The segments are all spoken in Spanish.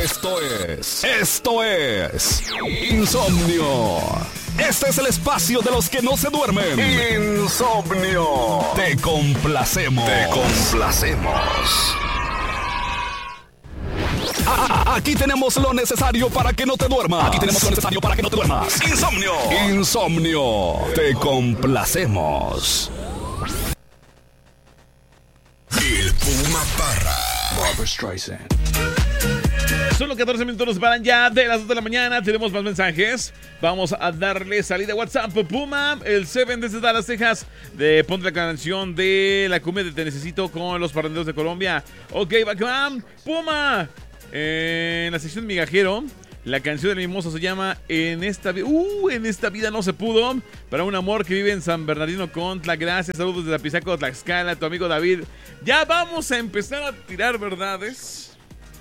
Esto es Insomnio. Este es el espacio de los que no se duermen. Insomnio. Te complacemos. Aquí tenemos lo necesario para que no te duermas. Insomnio. Te complacemos. El Puma Parra. Barbra Streisand. Solo 14 minutos nos paran ya de las 2 de la mañana. Tenemos más mensajes. Vamos a darle salida a WhatsApp. Puma, el 7 desde Dallas, Texas. Ponte la canción de la cumbia de Te Necesito con los parranderos de Colombia. Ok, bacán. Puma. En la sección Migajero, la canción del mimoso se llama En esta vida no se pudo. Para un amor que vive en San Bernardino Contla. Gracias, saludos desde Apizaco, Tlaxcala, tu amigo David. Ya vamos a empezar a tirar verdades.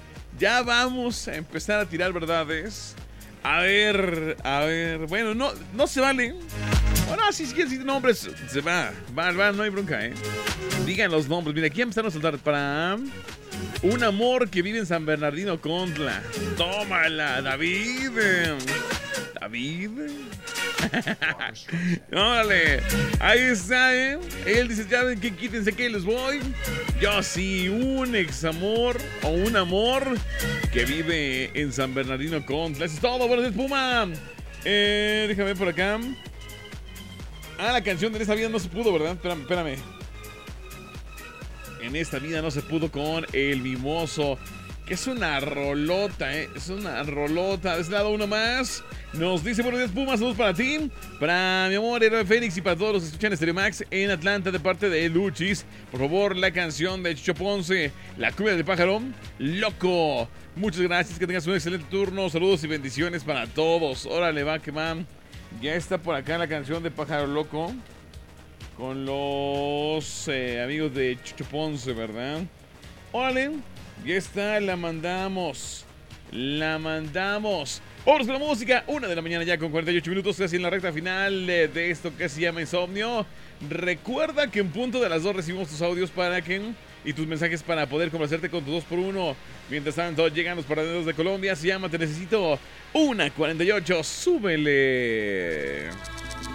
A ver, bueno, no se vale. Bueno, si quieren decir nombres, se va, no hay bronca, Digan los nombres. Mira, aquí empezaron a soltar para un amor que vive en San Bernardino Contla. Tómala, David. Órale, ahí está, Él dice, ya ven que quítense que les voy. Yo sí, un examor o un amor que vive en San Bernardino Contla. Eso es todo, buenos días, Puma. Déjame ver por acá. La canción de En esta vida no se pudo, ¿verdad? Espérame. En esta vida no se pudo con El Mimoso. Que es una rolota, Es una rolota. De ese lado uno más. Nos dice, buenos días, Pumas, saludos para ti, para mi amor, Héroe Fénix y para todos los que escuchan Stereo Max en Atlanta de parte de Luchis. Por favor, la canción de Chicho Ponce, La cumbia del pájaro loco. Muchas gracias, que tengas un excelente turno. Saludos y bendiciones para todos. Órale, va, que va. Ya está por acá la canción de Pájaro Loco con los amigos de Chicho Ponce, ¿verdad? Órale, ya está, la mandamos. Vámonos con la música, 1 de la mañana ya con 48 minutos, casi en la recta final de esto que se llama Insomnio. Recuerda que en punto de las 2 recibimos tus audios y tus mensajes para poder complacerte con tu 2x1. Mientras tanto, llegan los paraderos de Colombia, se llama Te Necesito, 1:48, súbele.